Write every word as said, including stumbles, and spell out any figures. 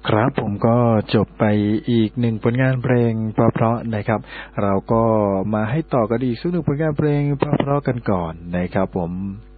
ครับผมก็จบไปอีกหนึ่งผลงานเพลงเพราะๆนะครับเราก็มาให้ต่อกันอีกสักหนึ่งผลงานเพลงเพราะๆกันก่อนนะครับผม